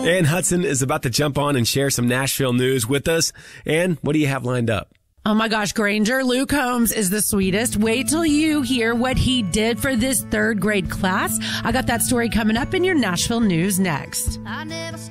Ann Hudson is about to jump on and share some Nashville news with us. Ann, what do you have lined up? Oh my gosh, Granger, Luke Holmes is the sweetest. Wait till you hear what he did for this third grade class. I got that story coming up in your Nashville news next.